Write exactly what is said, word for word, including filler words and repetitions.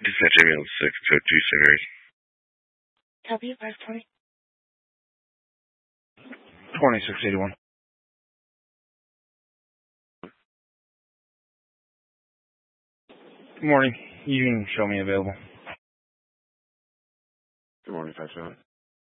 Dispatch ambulance six code two Saint Copy, five twenty. twenty-six eighty-one. Good morning. You can show me available. Good morning, five seven.